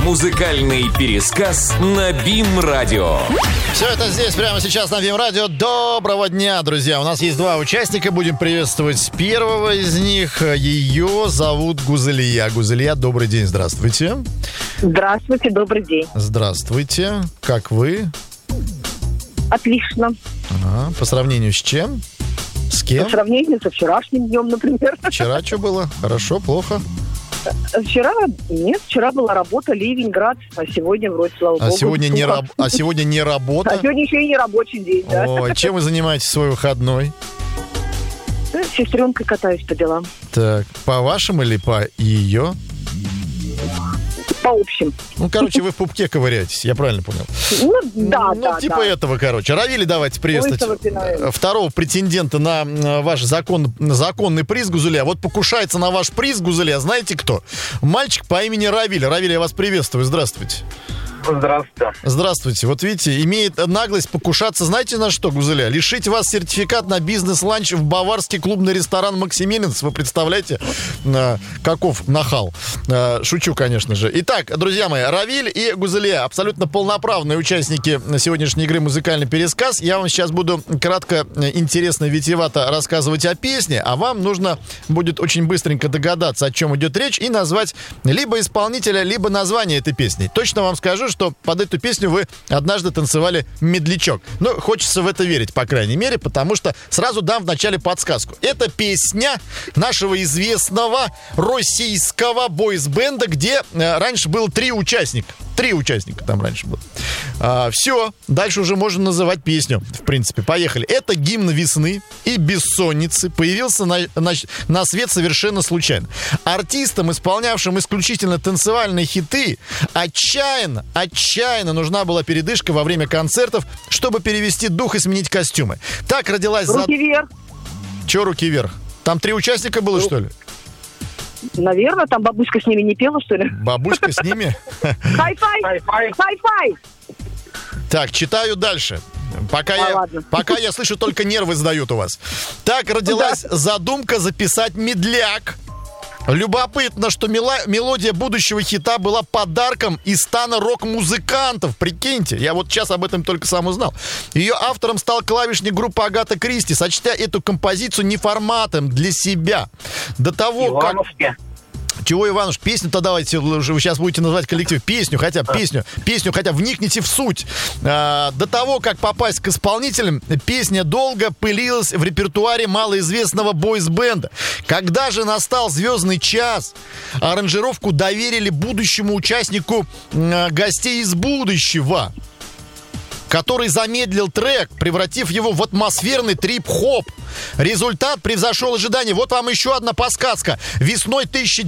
Музыкальный пересказ на БИМ-радио. Все это здесь, прямо сейчас на БИМ-радио. Доброго дня, друзья. У нас есть два участника. Будем приветствовать первого из них. Ее зовут Гузалия. Гузалия, добрый день, здравствуйте. Здравствуйте, добрый день. Здравствуйте. Как вы? Отлично. Ага. По сравнению с чем? С кем? По сравнению со вчерашним днем, например. Вчера что было? Хорошо, плохо? Вчера была работа, ливень, град, а сегодня вроде, слава богу. Сегодня не работа? А сегодня еще и не рабочий день, да. Ой, чем вы занимаетесь в свой выходной? С сестренкой катаюсь по делам. Так, по вашим или по ее? По общим. Ну, короче, вы в пупке ковыряетесь, я правильно понял? Да. Типа этого, короче. Равили, давайте приветствовать второго претендента на ваш законный приз, Гузалия. Вот покушается на ваш приз, Гузалия, знаете кто? Мальчик по имени Равиль. Равиль, я вас приветствую, здравствуйте. Здравствуйте. Здравствуйте. Вот видите, имеет наглость покушаться, знаете на что, Гузалия? Лишить вас сертификат на бизнес-ланч в баварский клубный ресторан «Максимилинс». Вы представляете, каков нахал? Шучу, конечно же. Итак, друзья мои, Равиль и Гузалия абсолютно полноправные участники сегодняшней игры «Музыкальный пересказ». Я вам сейчас буду кратко, интересно, витиевато рассказывать о песне, а вам нужно будет очень быстренько догадаться, о чем идет речь, и назвать либо исполнителя, либо название этой песни. Точно вам скажу, что под эту песню вы однажды танцевали медлячок. Ну, хочется в это верить, по крайней мере, потому что сразу дам вначале подсказку. Это песня нашего известного российского бойс-бенда, где раньше было 3 участника. 3 участника там раньше было. Все, дальше уже можно называть песню, в принципе. Поехали. Это гимн весны и бессонницы. Появился на свет совершенно случайно. Артистам, исполнявшим исключительно танцевальные хиты, отчаянно нужна была передышка во время концертов, чтобы перевести дух и сменить костюмы. Так родилась... Руки вверх. Че руки вверх? Там 3 участника было, что ли? Наверное, там бабушка с ними не пела, что ли? Бабушка с ними? Хай-фай! Так, читаю дальше. Пока я слышу, только нервы сдают у вас. Так родилась задумка записать медляк. Любопытно, что мелодия будущего хита была подарком из стана рок-музыкантов. Прикиньте, я вот сейчас об этом только сам узнал. Ее автором стал клавишник группы Агата Кристи, сочтя эту композицию неформатом для себя. До того, Ивановки. Чего, Ивануш, песню-то давайте, вы сейчас будете называть коллектив, песню, хотя вникните в суть. До того, как попасть к исполнителям, песня долго пылилась в репертуаре малоизвестного бойс-бенда. Когда же настал звездный час, аранжировку доверили будущему участнику «Гостей из будущего», который замедлил трек, превратив его в атмосферный трип-хоп. Результат превзошел ожидания. Вот вам еще одна подсказка. Весной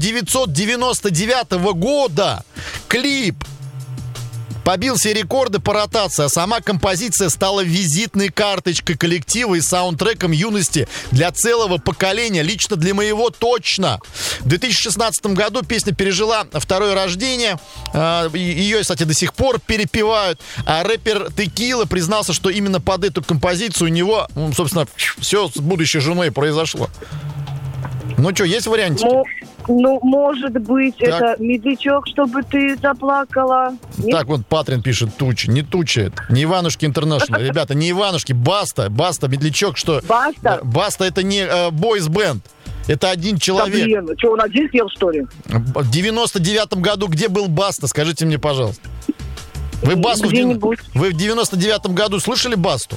1999 года клип побил все рекорды по ротации, а сама композиция стала визитной карточкой коллектива и саундтреком юности для целого поколения, лично для моего точно. В 2016 году песня пережила второе рождение. Ее, кстати, до сих пор перепевают. А рэпер Текила признался, что именно под эту композицию у него, собственно, все с будущей женой произошло. Ну что, есть вариантики? Ну, может быть, так. Это медлячок, чтобы ты заплакала. Нет? Так, вот Патрин пишет туча. Не туча это. Не Иванушки Интернешнл. Ребята, не Иванушки. Баста, медлячок, что... Баста? Баста это не бойс-бенд. Это один человек. Да, блин, что, он один пел, что ли? В 99-м году где был Баста? Скажите мне, пожалуйста. Вы Басту вы в 99-м году слышали Басту?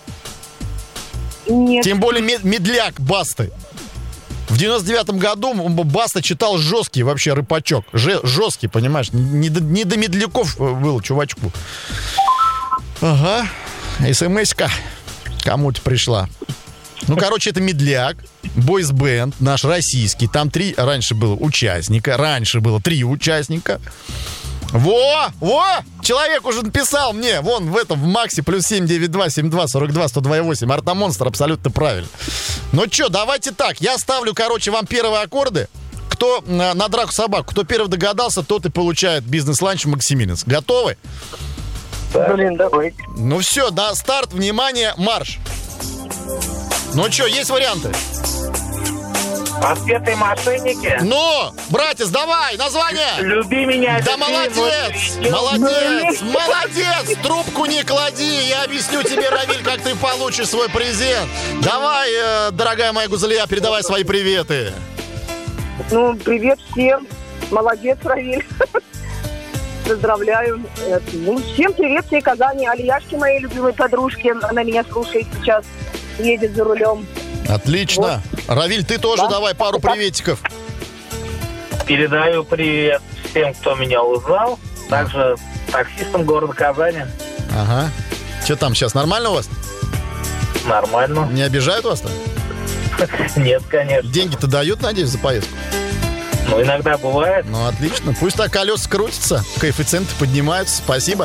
Нет. Тем более медляк Басты. В 99-м году Баста читал жесткий вообще рэпачок. Жесткий, понимаешь? Не до медляков был чувачку. Ага. СМС-ка кому-то пришла. Ну, короче, это медляк, бойс-бенд наш российский. Там 3 раньше было участника. Раньше было 3 участника. Во! Человек уже написал мне, вон в Максе, +7 92 72 42 102,8. Артамонстр, абсолютно правильно. Ну что, давайте так. Я ставлю, вам первые аккорды. Кто на драку собак, кто первый догадался, тот и получает бизнес-ланч Максимилинс. Готовы? Блин, давайте. Ну все, да, старт, внимание, марш. Ну что, есть варианты? Отпетые мошенники. Ну, братец, давай, название. Люби меня. Да люби, молодец, трубку не клади, я объясню тебе, Равиль, как ты получишь свой презент. Давай, дорогая моя Гузалия, передавай свои приветы. Ну, привет всем. Молодец, Равиль. Поздравляю. Ну, всем привет, всей Казани. Алияшке, моей любимой подружке. Она меня слушает сейчас. Едет за рулем. Отлично. Вот. Равиль, ты тоже давай пару приветиков. Передаю привет всем, кто меня узнал. Также таксистам города Казани. Ага. Что там сейчас, нормально у вас? Нормально. Не обижают вас там? Нет, конечно. Деньги-то дают, надеюсь, за поездку? Ну, иногда бывает. Ну, отлично. Пусть так колеса крутятся, коэффициенты поднимаются. Спасибо.